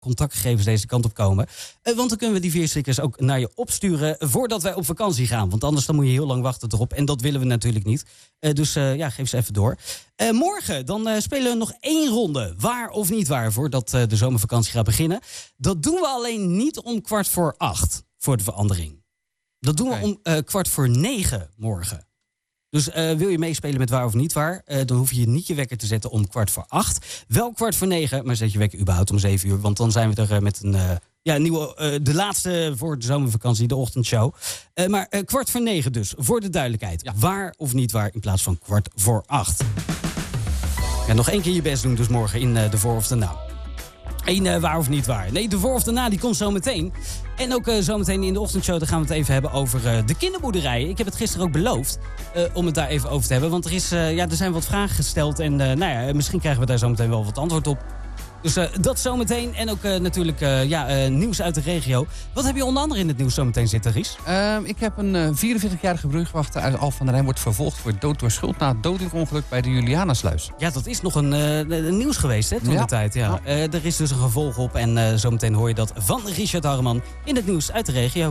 contactgegevens deze kant op komen. Want dan kunnen we die veerstickers ook naar je opsturen voordat wij op vakantie gaan. Want anders dan moet je heel lang wachten erop. En dat willen we natuurlijk niet. Dus geef ze even door. Morgen dan spelen we nog 1 ronde. Waar of niet waar, voordat de zomervakantie gaat beginnen. Dat doen we alleen niet om 7:15 voor de verandering. Dat doen we om 8:45 morgen. Dus wil je meespelen met waar of niet waar, dan hoef je niet je wekker te zetten om 7:15. Wel 8:45, maar zet je wekker überhaupt om 7 uur. Want dan zijn we er met een nieuwe, de laatste voor de zomervakantie, de ochtendshow. Maar 7:45 dus, voor de duidelijkheid. Ja. Waar of niet waar in plaats van 7:15. Ja, nog 1 keer je best doen dus morgen in de voor of de na. Waar of niet waar. Nee, de voor of de na die komt zo meteen. En ook zometeen in de ochtendshow dan gaan we het even hebben over de kinderboerderijen. Ik heb het gisteren ook beloofd om het daar even over te hebben. Want er zijn wat vragen gesteld. En misschien krijgen we daar zometeen wel wat antwoord op. Dus dat zometeen. En ook natuurlijk nieuws uit de regio. Wat heb je onder andere in het nieuws zometeen zitten, Ries? Ik heb een 44-jarige brugwachter uit Alphen aan de Rijn wordt vervolgd voor dood door schuld na het dodelijk ongeluk bij de Julianasluis. Ja, dat is nog een nieuws geweest, hè, toen de tijd. Ja. Er is dus een gevolg op en zometeen hoor je dat van Richard Harreman in het nieuws uit de regio.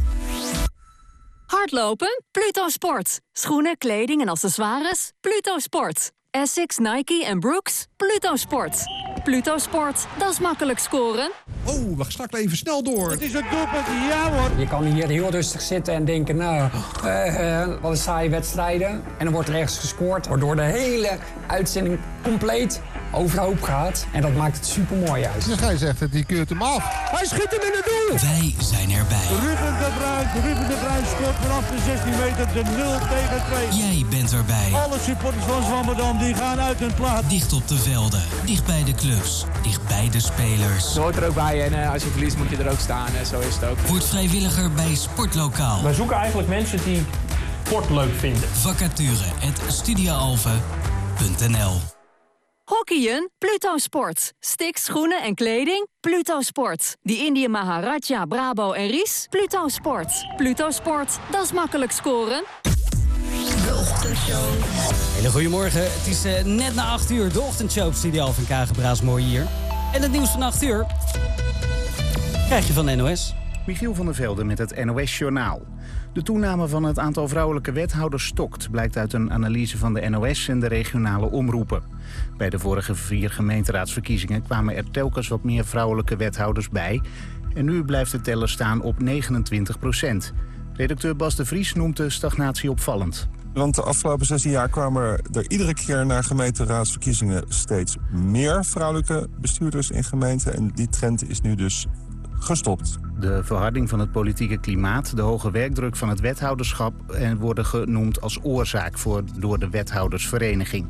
Hardlopen? Pluto Sport. Schoenen, kleding en accessoires? Pluto Sport. Essex, Nike en Brooks? Pluto Sport. Pluto Sport, dat is makkelijk scoren. Oh, we schakelen even snel door. Het is een doelpunt, ja hoor. Je kan hier heel rustig zitten en denken, wat een saaie wedstrijden. En dan wordt er ergens gescoord, waardoor de hele uitzending compleet overhoop gaat. En dat maakt het super mooi uit. De scheidsrechter die keurt hem af. Hij schiet hem in het doel. Wij zijn erbij. Ruben de Bruin scoort vanaf de 16 meter de 0-2. Jij bent erbij. Alle supporters van Zwammerdam die gaan uit hun plaats. Dicht op de velden, dicht bij de clubs, dicht bij de spelers. Je hoort er ook bij en als je verliest moet je er ook staan. Zo is het ook. Word vrijwilliger bij Sportlokaal. Wij zoeken eigenlijk mensen die sport leuk vinden. Vacature@studioalphen.nl. Hockeyen? Pluto Sport. Sticks, schoenen en kleding? Pluto Sport. Die Indië Maharaja, Brabo en Ries? Pluto Sport. Pluto Sport, dat is makkelijk scoren. Hele goedemorgen. Het is net na 8 uur. De ochtendshow op Studio Alphen Kagenbraas, mooi hier. En het nieuws van 8 uur krijg je van de NOS. Michiel van der Velde met het NOS-journaal. De toename van het aantal vrouwelijke wethouders stokt, blijkt uit een analyse van de NOS en de regionale omroepen. Bij de vorige 4 gemeenteraadsverkiezingen kwamen er telkens wat meer vrouwelijke wethouders bij. En nu blijft de teller staan op 29%. Redacteur Bas de Vries noemt de stagnatie opvallend. Want de afgelopen 16 jaar kwamen er iedere keer na gemeenteraadsverkiezingen steeds meer vrouwelijke bestuurders in gemeenten. En die trend is nu dus gestopt. De verharding van het politieke klimaat, de hoge werkdruk van het wethouderschap worden genoemd als oorzaak door de wethoudersvereniging.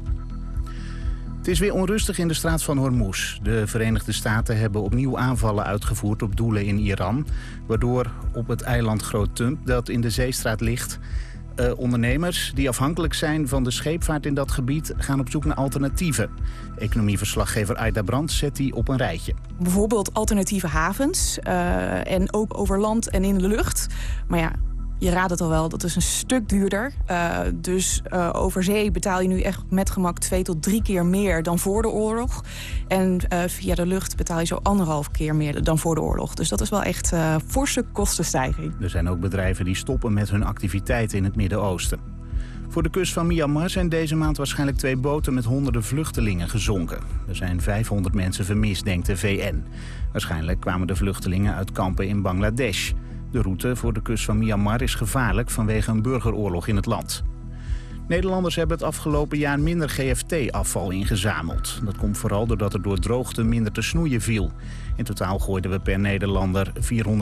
Het is weer onrustig in de straat van Hormuz. De Verenigde Staten hebben opnieuw aanvallen uitgevoerd op doelen in Iran, waardoor op het eiland Groot Tump dat in de zeestraat ligt, ondernemers die afhankelijk zijn van de scheepvaart in dat gebied gaan op zoek naar alternatieven. Economieverslaggever Aida Brandt zet die op een rijtje. Bijvoorbeeld alternatieve havens en ook over land en in de lucht. Maar ja, je raadt het al wel, dat is een stuk duurder. Dus over zee betaal je nu echt met gemak 2 tot 3 keer meer dan voor de oorlog. En via de lucht betaal je zo 1,5 keer meer dan voor de oorlog. Dus dat is wel echt forse kostenstijging. Er zijn ook bedrijven die stoppen met hun activiteiten in het Midden-Oosten. Voor de kust van Myanmar zijn deze maand waarschijnlijk 2 boten met honderden vluchtelingen gezonken. Er zijn 500 mensen vermist, denkt de VN. Waarschijnlijk kwamen de vluchtelingen uit kampen in Bangladesh. De route voor de kust van Myanmar is gevaarlijk vanwege een burgeroorlog in het land. Nederlanders hebben het afgelopen jaar minder GFT-afval ingezameld. Dat komt vooral doordat er door droogte minder te snoeien viel. In totaal gooiden we per Nederlander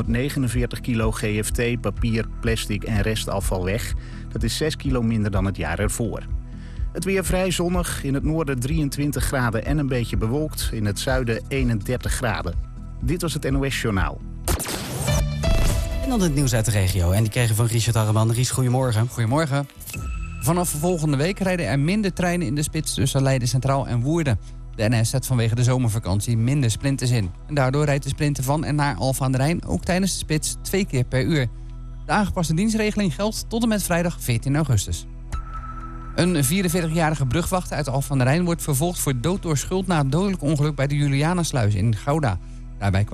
449 kilo GFT, papier, plastic en restafval weg. Dat is 6 kilo minder dan het jaar ervoor. Het weer vrij zonnig, in het noorden 23 graden en een beetje bewolkt. In het zuiden 31 graden. Dit was het NOS Journaal. En dan het nieuws uit de regio. En die kregen van Richard Harreman. Ries, goedemorgen. Goedemorgen. Vanaf volgende week rijden er minder treinen in de spits tussen Leiden Centraal en Woerden. De NS zet vanwege de zomervakantie minder sprinters in. En daardoor rijdt de sprinter van en naar Alphen aan de Rijn ook tijdens de spits 2 keer per uur. De aangepaste dienstregeling geldt tot en met vrijdag 14 augustus. Een 44-jarige brugwachter uit Alphen aan de Rijn wordt vervolgd voor dood door schuld na het dodelijk ongeluk bij de Julianasluis in Gouda. Daarbij kwam